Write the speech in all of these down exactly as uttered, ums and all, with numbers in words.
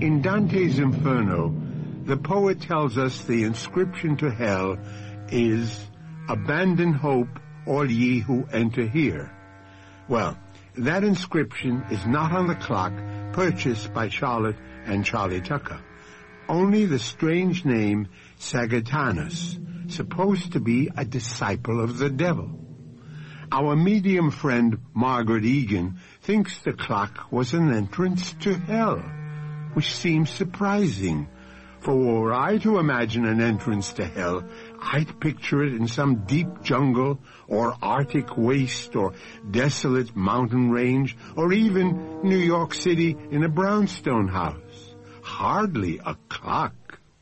In Dante's Inferno, the poet tells us the inscription to hell is, "Abandon hope, all ye who enter here." Well, that inscription is not on the clock purchased by Charlotte and Charlie Tucker. Only the strange name Sagittarius, supposed to be a disciple of the devil. Our medium friend Margaret Egan thinks the clock was an entrance to hell, which seems surprising. For were I to imagine an entrance to hell, I'd picture it in some deep jungle or Arctic waste or desolate mountain range or even New York City in a brownstone house. Hardly a clock.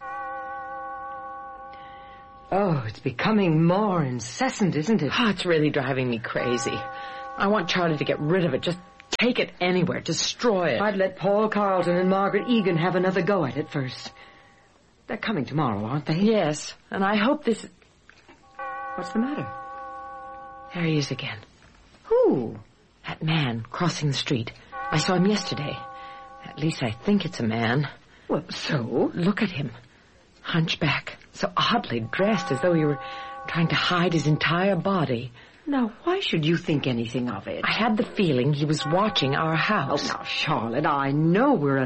Oh, it's becoming more incessant, isn't it? Oh, it's really driving me crazy. I want Charlie to get rid of it. Just take it anywhere. Destroy it. I'd let Paul Carlton and Margaret Egan have another go at it first. They're coming tomorrow, aren't they? Yes, and I hope this... What's the matter? There he is again. Who? That man crossing the street. I saw him yesterday. At least I think it's a man. Well, so? Look at him. Hunchback. So oddly dressed, as though he were trying to hide his entire body. Now, why should you think anything of it? I had the feeling he was watching our house. Oh, now, Charlotte, I know we're